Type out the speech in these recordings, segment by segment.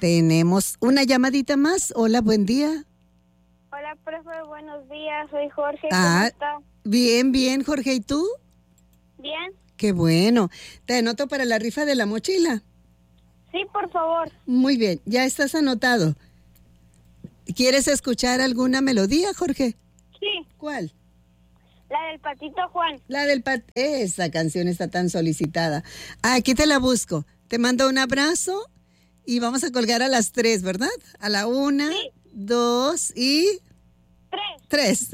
Tenemos una llamadita más. Hola, buen día. Hola, profe, buenos días. Soy Jorge. ¿Cómo está? Bien, Jorge. ¿Y tú? Bien. Qué bueno. ¿Te anoto para la rifa de la mochila? Sí, por favor. Muy bien, ya estás anotado. ¿Quieres escuchar alguna melodía, Jorge? Sí. ¿Cuál? La del Patito Juan. Esa canción está tan solicitada. Aquí te la busco. Te mando un abrazo y vamos a colgar a las 3, ¿verdad? A la 1, sí. 2 y... 3.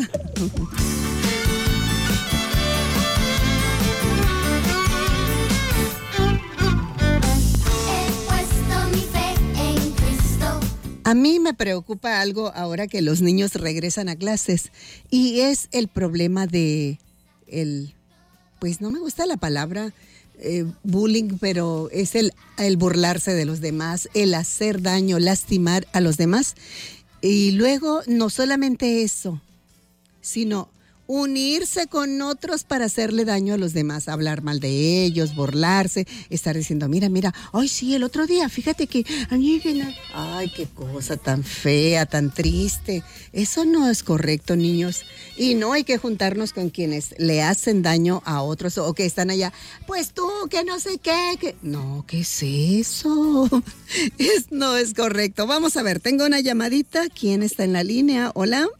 A mí me preocupa algo ahora que los niños regresan a clases y es el problema de pues no me gusta la palabra bullying, pero es el burlarse de los demás, el hacer daño, lastimar a los demás. Y luego no solamente eso, sino unirse con otros para hacerle daño a los demás, hablar mal de ellos, burlarse, estar diciendo, mira, ay sí, el otro día, fíjate que, ay, qué cosa tan fea, tan triste. Eso no es correcto, niños, y no hay que juntarnos con quienes le hacen daño a otros o que están allá, pues tú, que no sé qué, que... No, ¿qué es eso? No es correcto. Vamos a ver, tengo una llamadita. ¿Quién está en la línea? Hola.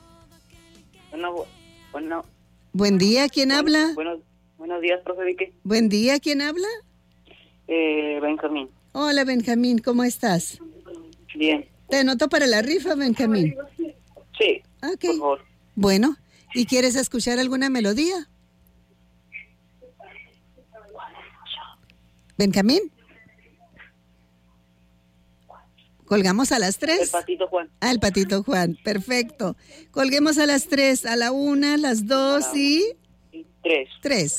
Bueno. Buen día, ¿quién habla? Buenos días, profe Vicky. Buen día, ¿quién habla? Benjamín. Hola, Benjamín, ¿cómo estás? Bien. ¿Te anoto para la rifa, Benjamín? Sí, Ok. por favor. Bueno, ¿y quieres escuchar alguna melodía? Benjamín. ¿Colgamos a las 3? El Patito Juan. El Patito Juan, perfecto. Colguemos a las 3, a la 1, las 2 y... 3.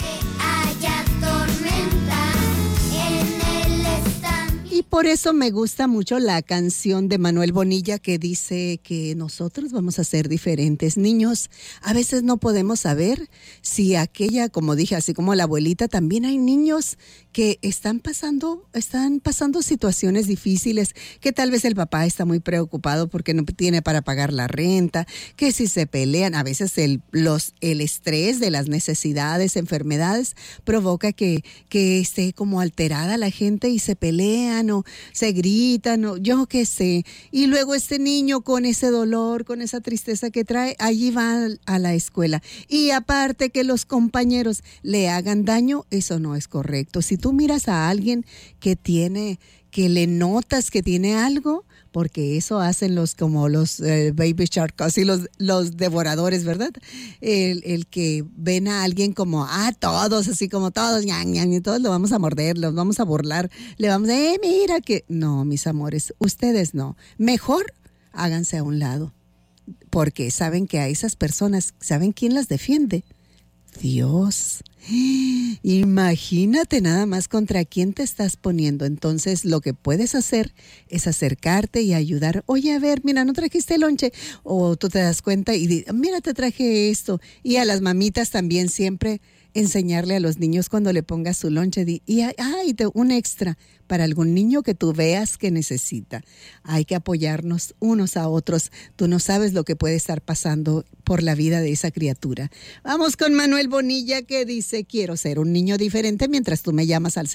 Y por eso me gusta mucho la canción de Manuel Bonilla que dice que nosotros vamos a ser diferentes. Niños, a veces no podemos saber si aquella, como dije, así como la abuelita, también hay niños que están pasando situaciones difíciles, que tal vez el papá está muy preocupado porque no tiene para pagar la renta, que si se pelean, a veces el estrés de las necesidades, enfermedades, provoca que esté como alterada la gente y se pelean o se gritan o yo qué sé. Y luego este niño con ese dolor, con esa tristeza que trae, allí va a la escuela. Y aparte que los compañeros le hagan daño, eso no es correcto. Si tú miras a alguien que le notas que tiene algo, porque eso hacen los Baby Shark, así los devoradores, ¿verdad? El que ven a alguien como, todos, así como todos, y todos lo vamos a morder, los vamos a burlar, le vamos a, mira que... No, mis amores, ustedes no. Mejor háganse a un lado, porque saben que a esas personas, ¿saben quién las defiende? Dios. Imagínate nada más contra quién te estás poniendo. Entonces lo que puedes hacer es acercarte y ayudar. Oye, a ver, mira, ¿no trajiste lonche? O tú te das cuenta y dices, mira, te traje esto. Y a las mamitas también siempre enseñarle a los niños cuando le pongas su lonche un extra para algún niño que tú veas que necesita. Hay que apoyarnos unos a otros. Tú no sabes lo que puede estar pasando por la vida de esa criatura. Vamos con Manuel Bonilla que dice, quiero ser un niño diferente, mientras tú me llamas al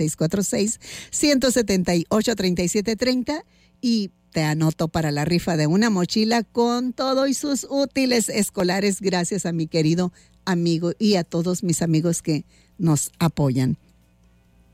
646-178-3730 y te anoto para la rifa de una mochila con todo y sus útiles escolares, gracias a mi querido amigo y a todos mis amigos que nos apoyan.